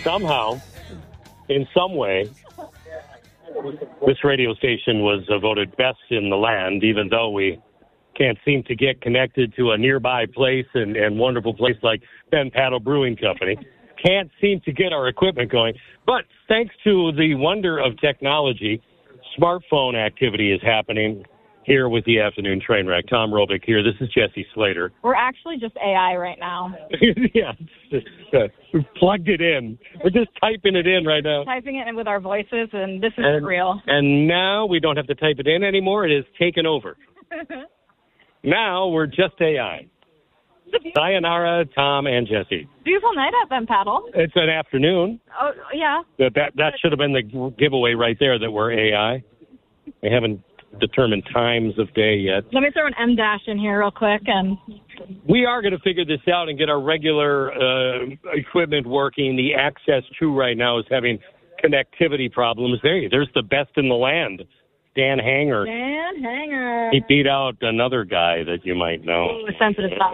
somehow, in some way, this radio station was voted best in the land, even though we can't seem to get connected to a nearby place and wonderful place like Ben Paddle Brewing Company. Can't seem to get our equipment going. But thanks to the wonder of technology, smartphone activity is happening here with the Afternoon Train Wreck. Tom Robick here. This is Jesse Slater. We're actually just AI right now. Yeah, we've plugged it in. We're just typing it in right now. Typing it in with our voices, and this is real. And now we don't have to type it in anymore. It is taken over. Now we're just AI. Sayonara, Tom, and Jesse. Beautiful night at Ben Paddle. It's an afternoon. Oh, yeah. That should have been the giveaway right there that we're AI. We haven't determined times of day yet. Let me throw an M- in here real quick. And we are going to figure this out and get our regular equipment working. The Access 2 right now is having connectivity problems. There's the best in the land, Dan Hanger. Dan Hanger. He beat out another guy that you might know. Oh, sensitive stuff.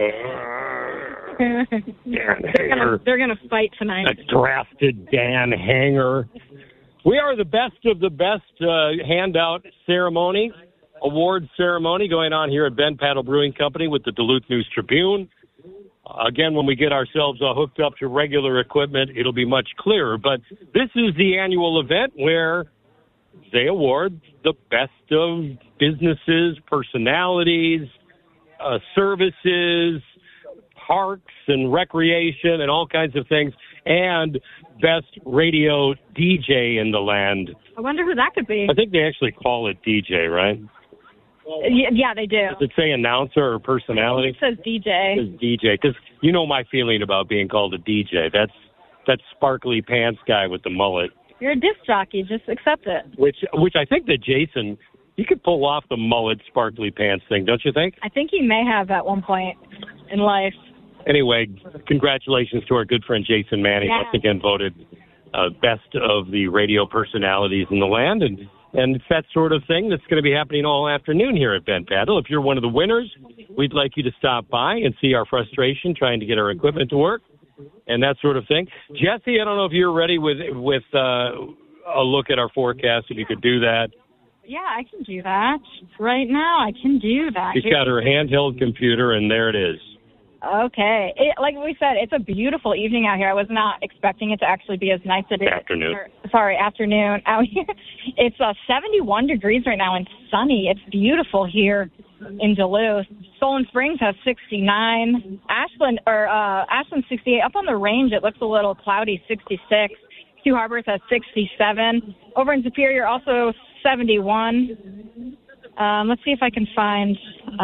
They're gonna fight tonight. A drafted Dan Hanger. We are the best of the best handout ceremony, award ceremony going on here at Ben Paddle Brewing Company with the Duluth News Tribune. Again, when we get ourselves hooked up to regular equipment, it'll be much clearer. But this is the annual event where they award the best of businesses, personalities, services, parks and recreation and all kinds of things, and best radio DJ in the land. I wonder who that could be. I think they actually call it DJ, right? Yeah, they do. Does it say announcer or personality? It says DJ. It says DJ, because you know my feeling about being called a DJ. That's that sparkly pants guy with the mullet. You're a disc jockey. Just accept it. Which I think that Jason, he could pull off the mullet, sparkly pants thing, don't you think? I think he may have at one point in life. Anyway, congratulations to our good friend Jason Manning, once again voted best of the radio personalities in the land. And it's that sort of thing that's going to be happening all afternoon here at Ben Paddle. If you're one of the winners, we'd like you to stop by and see our frustration trying to get our equipment to work and that sort of thing. Jesse, I don't know if you're ready with a look at our forecast, if you could do that. Yeah, I can do that. Right now, I can do that. She's got her handheld computer, and there it is. Okay. Like we said, it's a beautiful evening out here. I was not expecting it to actually be as nice as it is. Afternoon out here. It's 71 degrees right now and sunny. It's beautiful here in Duluth. Solon Springs has 69. Ashland 68. Up on the range, it looks a little cloudy, 66. Two Harbors has 67. Over in Superior, also 71. Let's see if I can find...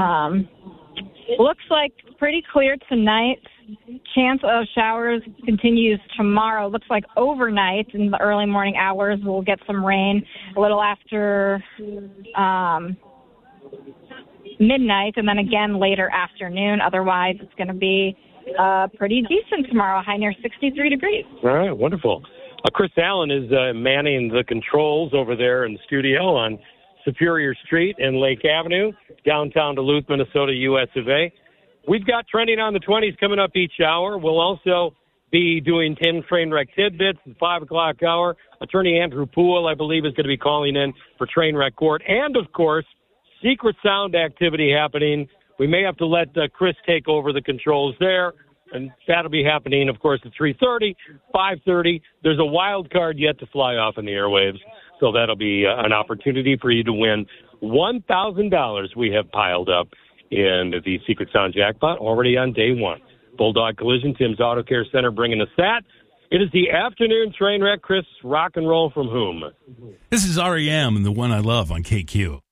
looks like pretty clear tonight. Chance of showers continues tomorrow. Looks like overnight in the early morning hours we'll get some rain a little after midnight, and then again later afternoon. Otherwise, it's going to be pretty decent tomorrow, high near 63 degrees. All right, wonderful. Chris Allen is manning the controls over there in the studio on Superior Street and Lake Avenue, downtown Duluth, Minnesota, US of A. We've got Trending on the 20s coming up each hour. We'll also be doing 10 train wreck tidbits at the 5 o'clock hour. Attorney Andrew Poole, I believe, is going to be calling in for train wreck court. And, of course, secret sound activity happening. We may have to let Chris take over the controls there. And that'll be happening, of course, at 3:30, 5:30. There's a wild card yet to fly off in the airwaves. So that'll be an opportunity for you to win $1,000 we have piled up in the Secret Sound Jackpot already on day one. Bulldog Collision, Tim's Auto Care Center bringing us that. It is the afternoon train wreck. Chris, rock and roll from whom? This is REM and the one I love on KQ.